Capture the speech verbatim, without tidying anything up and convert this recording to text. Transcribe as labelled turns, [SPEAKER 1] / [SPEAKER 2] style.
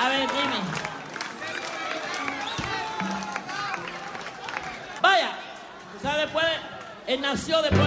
[SPEAKER 1] A ver, dime. Vaya, ¿sabes después? Él nació después.